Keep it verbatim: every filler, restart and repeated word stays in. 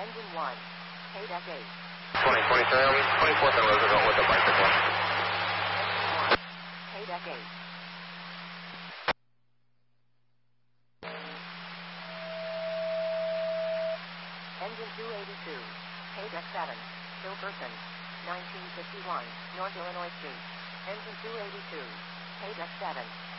Engine one. K deck eight. twenty twenty-seven, twenty-fourth and Roosevelt with a bicycle. Engine one. K deck eight. Engine two eighty-two. K deck seven. Hilberson. nineteen fifty-one, North Illinois Street. Engine two eighty-two. K deck seven.